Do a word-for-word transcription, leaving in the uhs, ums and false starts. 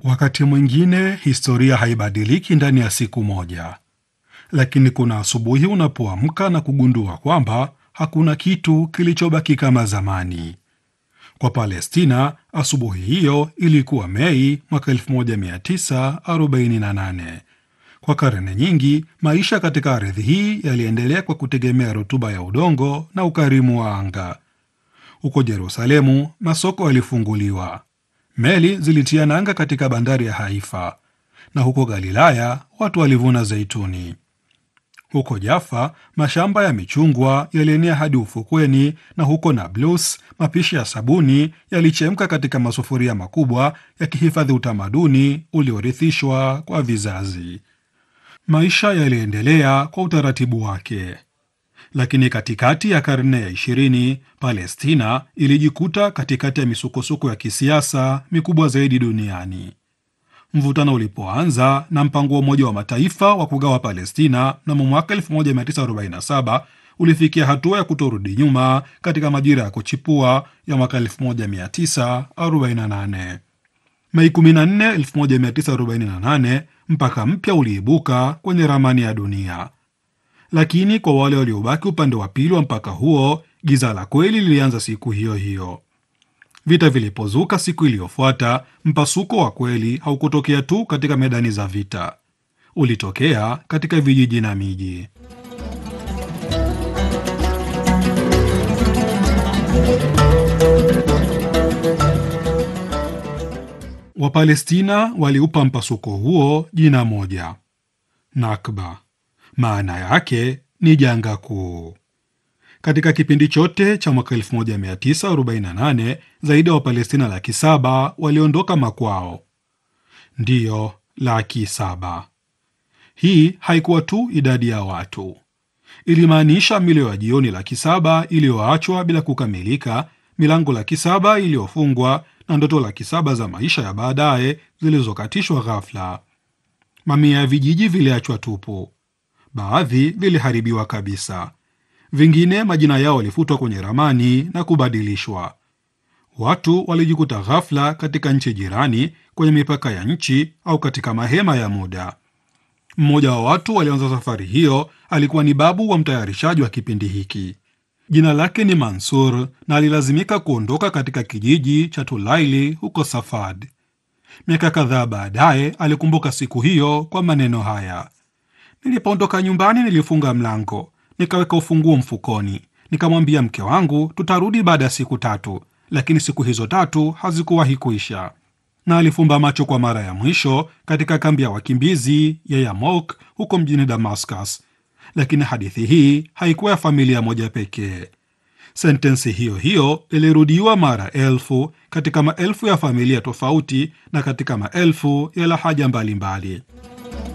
Wakati mwingine historia haibadiliki ndani ya siku moja, lakini kuna asubuhi unapoamka na kugundua kwamba hakuna kitu kilichobaki kama zamani. Kwa Palestina, asubuhi hiyo ilikuwa Mei mwaka elfu moja mia tisa arobaini na nane. Kwa karne nyingi, maisha katika ardhi hii yaliendelea kwa kutegemea rutuba ya udongo na ukarimu wa anga. Huko Yerusalemu, masoko yalifunguliwa, meli zilitia nanga katika bandari ya Haifa, na huko Galilaya watu walivuna zeituni. Huko Jaffa mashamba ya michungwa yalienea hadi ufukweni, na huko Nablus mapishi ya sabuni yalichemka katika masufuria makubwa, yakihifadhi utamaduni uliorithishwa kwa vizazi. Maisha yaliendelea kwa utaratibu wake, lakini katikati ya karne ya ishirini Palestina ilijikuta katikati ya misukosuko ya kisiasa mikubwa zaidi duniani. Mvutano ulipoanza na mpango wa Umoja wa Mataifa wa kugawa Palestina mnamo mwaka elfu moja mia tisa arobaini na saba ulifikia hatua ya kutorudi nyuma katika majira ya kuchipua ya mwaka elfu moja mia tisa arobaini na nane. Mei kumi na nne, elfu moja mia tisa arobaini na nane, mpaka mpya uliibuka kwenye ramani ya dunia. Lakini kwa wale waliobaki upande wa pili wa mpaka huo, giza la kweli lilianza siku hiyo hiyo. Vita vilipozuka siku iliyofuata, mpasuko wa kweli haukutokea tu katika medani za vita, ulitokea katika vijiji na miji. Wapalestina waliupa mpasuko huo jina moja: Nakba. Maana yake ni janga kuu. Katika kipindi chote cha mwaka elfu moja mia tisa arobaini na nane zaidi ya Wapalestina laki saba waliondoka makwao. Ndiyo, laki saba. Hii haikuwa tu idadi ya watu, ilimaanisha milo ya jioni laki saba iliyoachwa bila kukamilika, milango laki saba iliyofungwa, na ndoto laki saba za maisha ya baadaye zilizokatishwa ghafla. Mamia ya vijiji viliachwa tupu, baadhi viliharibiwa kabisa, vingine majina yao walifutwa kwenye ramani na kubadilishwa. Watu walijikuta ghafla katika nchi jirani, kwenye mipaka ya nchi au katika mahema ya muda. Mmoja wa watu walioanza safari hiyo alikuwa ni babu wa mtayarishaji wa kipindi hiki. Jina lake ni Mansur, na alilazimika kuondoka katika kijiji cha Tulaili huko Safad. Miaka kadhaa baadaye alikumbuka siku hiyo kwa maneno haya: nilipoondoka nyumbani nilifunga mlango, nikaweka ufunguo mfukoni, nikamwambia mke wangu tutarudi baada ya siku tatu, lakini siku hizo tatu hazikuwahi kuisha. Na alifumba macho kwa mara ya mwisho katika kambi ya wakimbizi ya Yarmouk huko mjini Damascus. Lakini hadithi hii haikuwa ya familia moja pekee. Sentensi hiyo hiyo ilirudiwa mara elfu katika maelfu ya familia tofauti na katika maelfu ya lahaja mbalimbali.